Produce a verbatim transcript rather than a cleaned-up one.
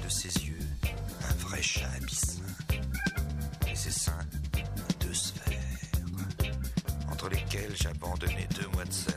de ses yeux un vrai chat abyssin. Et ses seins, deux sphères, entre lesquelles j'abandonnais deux mois de selle.